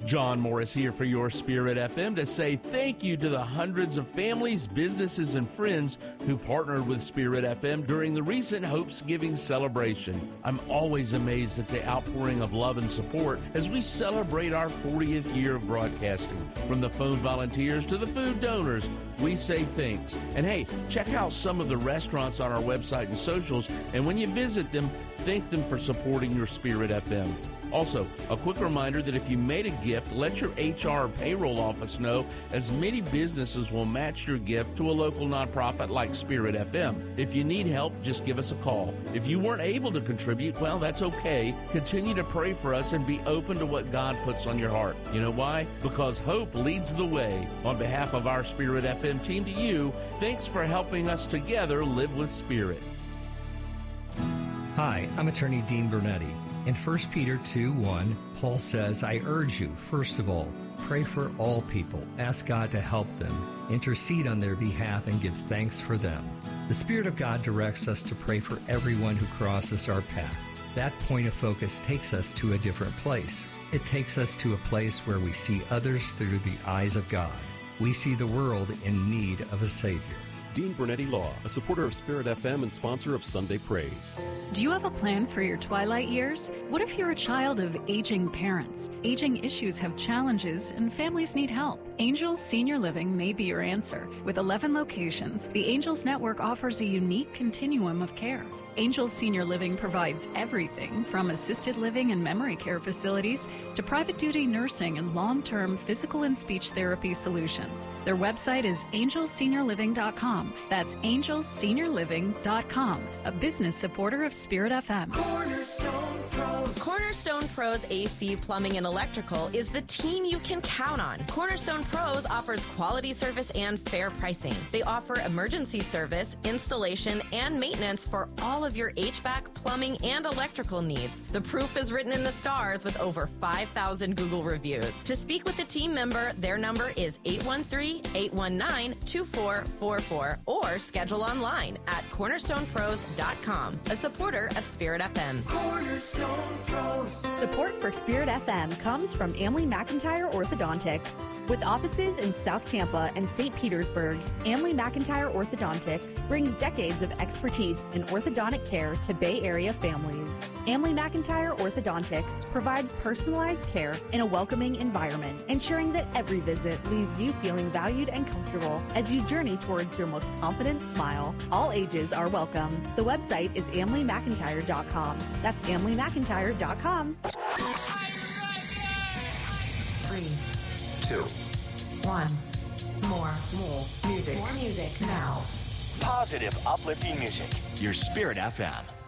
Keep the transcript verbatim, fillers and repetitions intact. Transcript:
John Morris here for your Spirit F M to say thank you to the hundreds of families, businesses, and friends who partnered with Spirit F M during the recent Hopes-Giving celebration. I'm always amazed at the outpouring of love and support as we celebrate our fortieth year of broadcasting. From the phone volunteers to the food donors, we say thanks. And hey, check out some of the restaurants on our website and socials, and when you visit them, thank them for supporting your Spirit F M. Also, a quick reminder that if you made a gift, let your H R or payroll office know, as many businesses will match your gift to a local nonprofit like Spirit F M. If you need help, just give us a call. If you weren't able to contribute, well, that's okay. Continue to pray for us and be open to what God puts on your heart. You know why? Because hope leads the way. On behalf of our Spirit F M team to you, thanks for helping us together live with Spirit. Hi, I'm attorney Dean Bernetti. In First Peter two one, Paul says, I urge you, first of all, pray for all people, ask God to help them, intercede on their behalf, and give thanks for them. The Spirit of God directs us to pray for everyone who crosses our path. That point of focus takes us to a different place. It takes us to a place where we see others through the eyes of God. We see the world in need of a Savior. Dean Bernetti Law, a supporter of Spirit F M and sponsor of Sunday Praise. Do you have a plan for your twilight years? What if you're a child of aging parents? Aging issues have challenges and families need help. Angels Senior Living may be your answer. With eleven locations, the Angels Network offers a unique continuum of care. Angels Senior Living provides everything from assisted living and memory care facilities to private duty nursing and long-term physical and speech therapy solutions. Their website is angels senior living dot com. That's angels senior living dot com, a business supporter of Spirit F M. Cornerstone Pros. Cornerstone Pros A C Plumbing and Electrical is the team you can count on. Cornerstone Pros offers quality service and fair pricing. They offer emergency service, installation, and maintenance for all of your H V A C, plumbing, and electrical needs. The proof is written in the stars with over five thousand Google reviews. To speak with a team member, their number is eight one three, eight one nine, two four four four or schedule online at cornerstone pros dot com, a supporter of Spirit F M. Cornerstone Pros. Support for Spirit F M comes from Amley McIntyre Orthodontics. With offices in South Tampa and Saint Petersburg, Amley McIntyre Orthodontics brings decades of expertise in orthodontic care to Bay Area families. Amley McIntyre Orthodontics provides personalized care in a welcoming environment, ensuring that every visit leaves you feeling valued and comfortable as you journey towards your most confident smile. All ages are welcome. The website is amley mcintyre dot com. That's amley mcintyre dot com. Three, two, one. More, more music. More music now. Positive, uplifting music. Your Spirit F M.